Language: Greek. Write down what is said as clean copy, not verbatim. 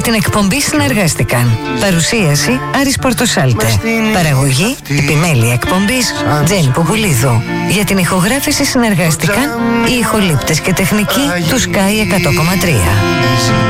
την εκπομπή συνεργάστηκαν παρουσίαση Άρης Πορτοσάλτε, παραγωγή επιμέλεια εκπομπής Τζέννη Ποπουλίδου. Για την ηχογράφηση συνεργάστηκαν οι ηχολήπτες και τεχνικοί του Sky 100,3.